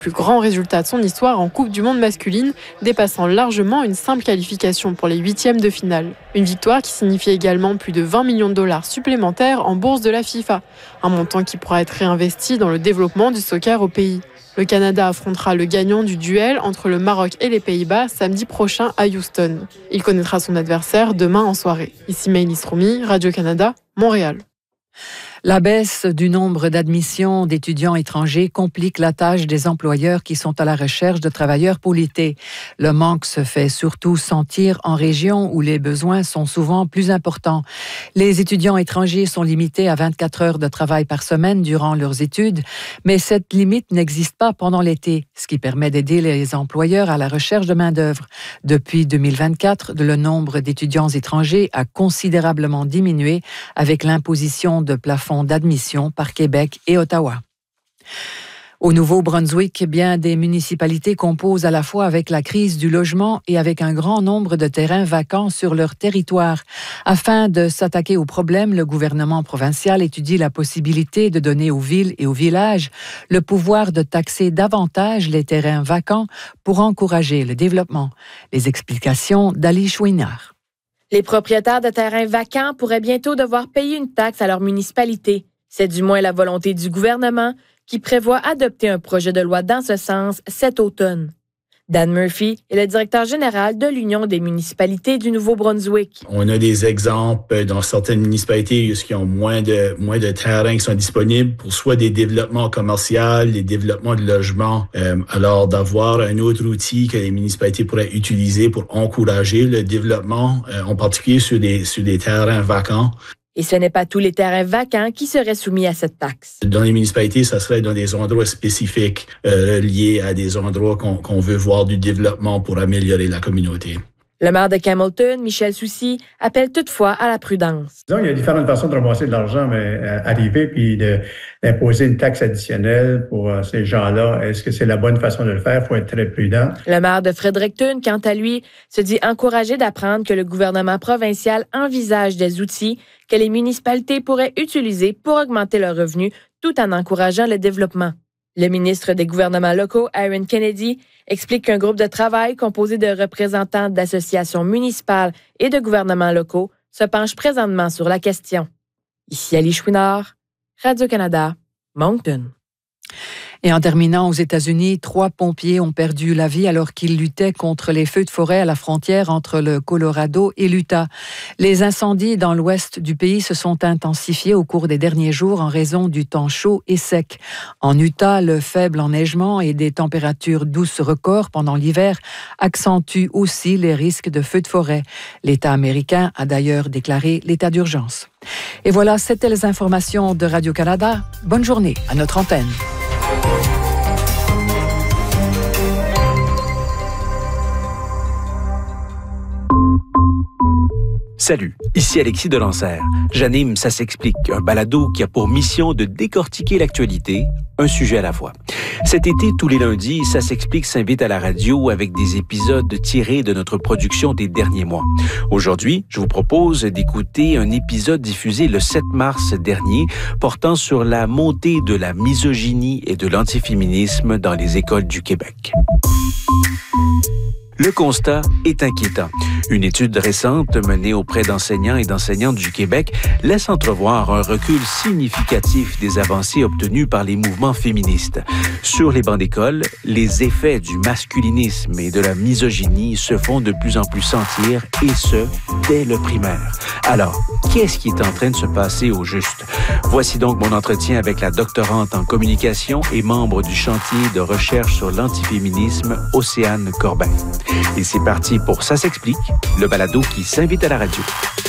Plus grand résultat de son histoire en Coupe du Monde masculine, dépassant largement une simple qualification pour les huitièmes de finale. Une victoire qui signifie également plus de 20 millions de dollars supplémentaires en bourse de la FIFA, un montant qui pourra être réinvesti dans le développement du soccer au pays. Le Canada affrontera le gagnant du duel entre le Maroc et les Pays-Bas samedi prochain à Houston. Il connaîtra son adversaire demain en soirée. Ici Maëlys Romy, Radio-Canada, Montréal. La baisse du nombre d'admissions d'étudiants étrangers complique la tâche des employeurs qui sont à la recherche de travailleurs pour l'été. Le manque se fait surtout sentir en région où les besoins sont souvent plus importants. Les étudiants étrangers sont limités à 24 heures de travail par semaine durant leurs études, mais cette limite n'existe pas pendant l'été, ce qui permet d'aider les employeurs à la recherche de main-d'œuvre. Depuis 2024, le nombre d'étudiants étrangers a considérablement diminué avec l'imposition de plafonds d'admission par Québec et Ottawa. Au Nouveau-Brunswick, bien des municipalités composent à la fois avec la crise du logement et avec un grand nombre de terrains vacants sur leur territoire. Afin de s'attaquer au problème, le gouvernement provincial étudie la possibilité de donner aux villes et aux villages le pouvoir de taxer davantage les terrains vacants pour encourager le développement. Les explications d'Ali Chouinard. Les propriétaires de terrains vacants pourraient bientôt devoir payer une taxe à leur municipalité. C'est du moins la volonté du gouvernement qui prévoit adopter un projet de loi dans ce sens cet automne. Dan Murphy est le directeur général de l'Union des municipalités du Nouveau-Brunswick. On a des exemples dans certaines municipalités qui ont moins de terrains qui sont disponibles pour soit des développements commerciaux, des développements de logements. Alors, d'avoir un autre outil que les municipalités pourraient utiliser pour encourager le développement, en particulier sur des terrains vacants. Et ce n'est pas tous les terrains vacants qui seraient soumis à cette taxe. Dans les municipalités, ça serait dans des endroits spécifiques liés à des endroits qu'on veut voir du développement pour améliorer la communauté. Le maire de Campbellton, Michel Soucy, appelle toutefois à la prudence. Donc, il y a différentes façons de ramasser de l'argent, mais arriver puis d'imposer une taxe additionnelle pour ces gens-là, est-ce que c'est la bonne façon de le faire? Il faut être très prudent. Le maire de Fredericton, quant à lui, se dit encouragé d'apprendre que le gouvernement provincial envisage des outils que les municipalités pourraient utiliser pour augmenter leurs revenus tout en encourageant le développement. Le ministre des gouvernements locaux, Aaron Kennedy, explique qu'un groupe de travail composé de représentants d'associations municipales et de gouvernements locaux se penche présentement sur la question. Ici Ali Chouinard, Radio-Canada, Moncton. Et en terminant, aux États-Unis, 3 pompiers ont perdu la vie alors qu'ils luttaient contre les feux de forêt à la frontière entre le Colorado et l'Utah. Les incendies dans l'ouest du pays se sont intensifiés au cours des derniers jours en raison du temps chaud et sec. En Utah, le faible enneigement et des températures douces records pendant l'hiver accentuent aussi les risques de feux de forêt. L'État américain a d'ailleurs déclaré l'état d'urgence. Et voilà, c'était les informations de Radio-Canada. Bonne journée à notre antenne. Salut, ici Alexis Delancer. J'anime Ça s'explique, un balado qui a pour mission de décortiquer l'actualité, un sujet à la fois. Cet été, tous les lundis, Ça s'explique s'invite à la radio avec des épisodes tirés de notre production des derniers mois. Aujourd'hui, je vous propose d'écouter un épisode diffusé le 7 mars dernier portant sur la montée de la misogynie et de l'antiféminisme dans les écoles du Québec. Le constat est inquiétant. Une étude récente menée auprès d'enseignants et d'enseignantes du Québec laisse entrevoir un recul significatif des avancées obtenues par les mouvements féministes. Sur les bancs d'école, les effets du masculinisme et de la misogynie se font de plus en plus sentir, et ce, dès le primaire. Alors, qu'est-ce qui est en train de se passer au juste? Voici donc mon entretien avec la doctorante en communication et membre du chantier de recherche sur l'antiféminisme, Océane Corbin. Et c'est parti pour Ça s'explique, le balado qui s'invite à la radio.